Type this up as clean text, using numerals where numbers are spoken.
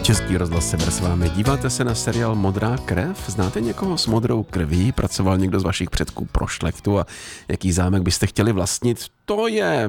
Český rozhlas Sever s vámi. Díváte se na seriál Modrá krev? Znáte někoho s modrou krví? Pracoval někdo z vašich předků pro šlechtu a jaký zámek byste chtěli vlastnit? To je